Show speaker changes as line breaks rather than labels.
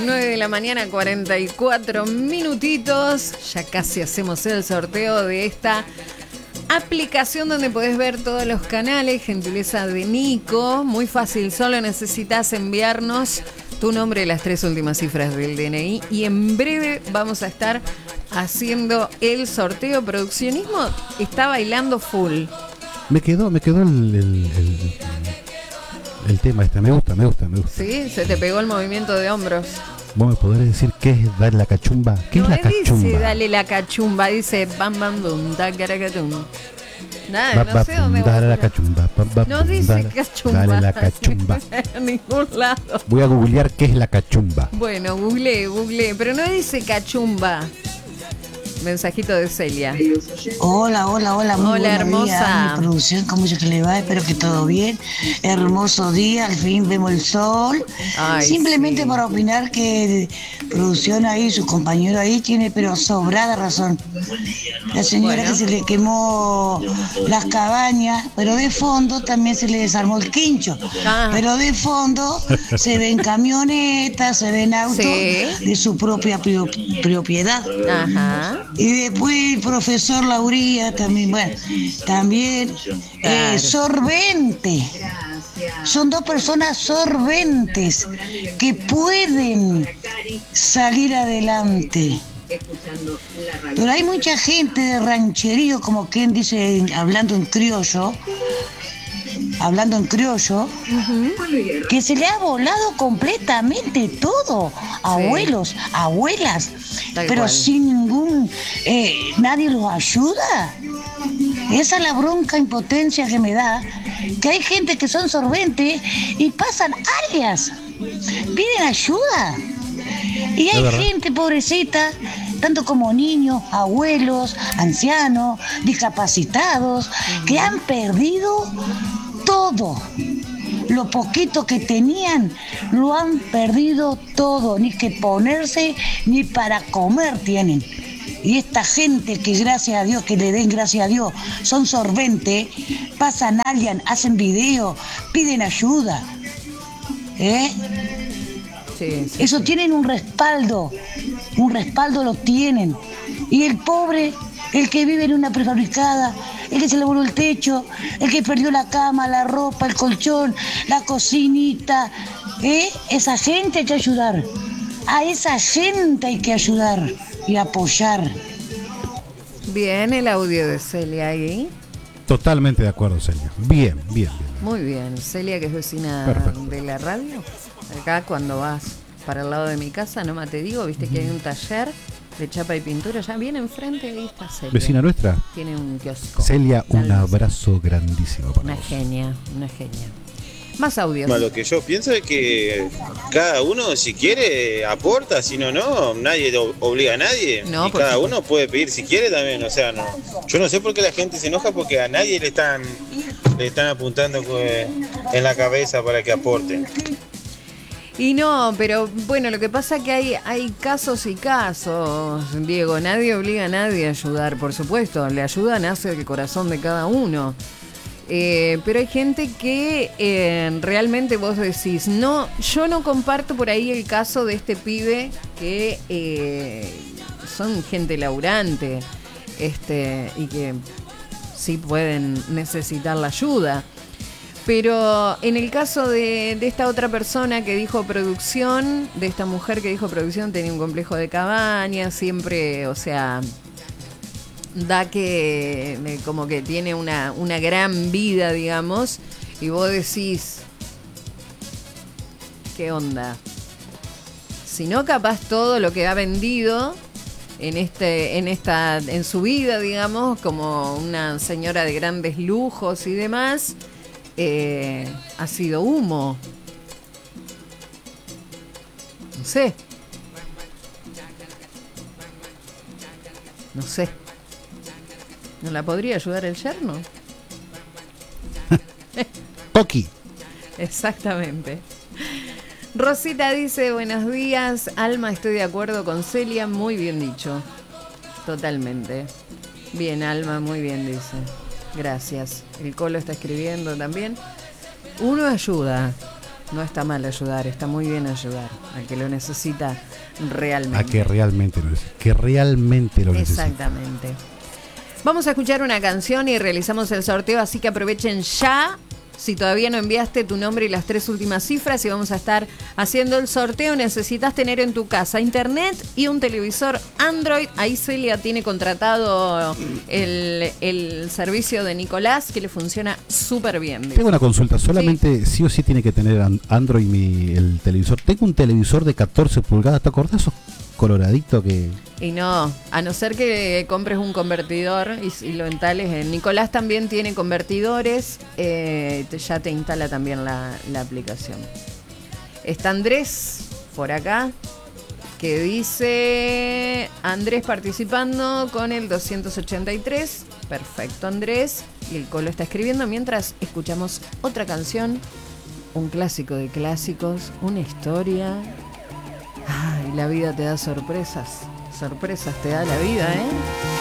9 de la mañana, 44 minutitos. Ya casi hacemos el sorteo de esta aplicación donde podés ver todos los canales. Gentileza de Nico. Muy fácil, solo necesitas enviarnos tu nombre y las 3 últimas cifras del DNI. Y en breve vamos a estar haciendo el sorteo. Produccionismo está bailando full.
Me quedó el tema este, me gusta.
Sí, se te pegó el movimiento de hombros.
¿Vos me podés decir qué es dar la cachumba? ¿Qué es la cachumba?
Dice dale la cachumba, dice bam bam bum, tacaracatum. Nada, no sé dónde va.
Dale la cachumba.
No dice cachumba.
Dale la cachumba.
En ningún lado.
Voy a googlear qué es la cachumba.
Bueno, googleé, pero no dice cachumba. Mensajito de Celia.
Hola, muy
hola,
buenos
hermosa.
días. Mi producción, ¿cómo que le va? Espero que todo bien. Hermoso día, al fin vemos el sol.
Ay,
simplemente
sí.
para opinar que producción ahí, su compañero ahí tiene pero sobrada razón. La señora
Bueno.
que se le quemó las cabañas, pero de fondo también se le desarmó el quincho.
Ah.
Pero de fondo se ven camionetas, se ven autos
Sí.
de su propia propiedad.
Ajá.
Y después el profesor Lauría también,
Claro.
sorbente. Son dos personas sorbentes que pueden salir adelante. Pero hay mucha gente de rancherío, como quien dice, hablando en criollo, que se le ha volado completamente todo. Abuelos, abuelas,
Tal
pero
cual.
sin ningún... nadie los ayuda. Esa es la bronca impotencia que me da, que hay gente que son sorbentes y pasan áreas, piden ayuda. Y hay gente pobrecita, tanto como niños, abuelos, ancianos, discapacitados, que han perdido todo. Lo poquito que tenían, lo han perdido todo. Ni que ponerse, ni para comer tienen. Y esta gente que gracias a Dios, que le den gracias a Dios, son sorbentes, pasan a alguien, hacen video, piden ayuda.
Sí.
Eso tienen un respaldo lo tienen. Y el pobre, el que vive en una prefabricada, el que se le voló el techo, el que perdió la cama, la ropa, el colchón, la cocinita, esa gente hay que ayudar. A esa gente hay que ayudar y apoyar.
Bien, el audio de Celia ahí.
Totalmente de acuerdo, Celia. Bien.
Muy bien. Celia, que es vecina
Perfecto.
de la radio. Acá cuando vas para el lado de mi casa, nomás te digo, viste que hay un taller de chapa y pintura, ya bien enfrente, ahí está Celia.
Vecina nuestra.
Tiene un kiosco.
Celia, un
Tal-
abrazo grandísimo para
Una
vos.
genia. Más audios.
Lo que yo pienso es que cada uno, si quiere, aporta, si no, no, nadie obliga a nadie.
No,
y
por
cada
supuesto.
uno puede pedir si quiere también, o sea, no. Yo no sé por qué la gente se enoja porque a nadie le están apuntando en la cabeza para que aporten.
Y no, pero bueno, lo que pasa es que hay casos y casos, Diego. Nadie obliga a nadie a ayudar, por supuesto. La ayuda nace del corazón de cada uno. Pero hay gente que realmente vos decís, no, yo no comparto por ahí el caso de este pibe que son gente laburante y que sí pueden necesitar la ayuda. Pero en el caso de esta otra persona que dijo producción, de esta mujer que dijo producción, tenía un complejo de cabaña, siempre, o sea, da que como que tiene una gran vida, digamos, y vos decís, ¿qué onda? Si no, capaz todo lo que ha vendido en su vida, digamos, como una señora de grandes lujos y demás, ha sido humo. No sé. ¿No la podría ayudar el yerno?
Toki.
Exactamente. Rosita dice, buenos días, Alma, estoy de acuerdo con Celia, muy bien dicho. Totalmente. Bien, Alma, muy bien, dice. Gracias. El Colo está escribiendo también. Uno ayuda. No está mal ayudar, está muy bien ayudar al que lo necesita realmente.
A que realmente lo necesita.
Exactamente. Vamos a escuchar una canción y realizamos el sorteo, así que aprovechen ya. Si todavía no enviaste tu nombre y las 3 últimas cifras, y vamos a estar haciendo el sorteo. Necesitas tener en tu casa internet y un televisor Android. Ahí Celia tiene contratado el servicio de Nicolás, que le funciona súper bien.
Tengo una consulta, solamente sí o sí tiene que tener Android el televisor. Tengo un televisor de 14 pulgadas, ¿te acordás? Esos coloradito que...
Y no, a no ser que compres un convertidor y lo instales. Nicolás también tiene convertidores, ya te instala también la aplicación. Está Andrés por acá, que dice: Andrés participando con el 283. Perfecto, Andrés. Y el Colo está escribiendo mientras escuchamos otra canción, un clásico de clásicos, una historia. Ay, la vida te da sorpresas. Sorpresas te da la vida, ¿eh?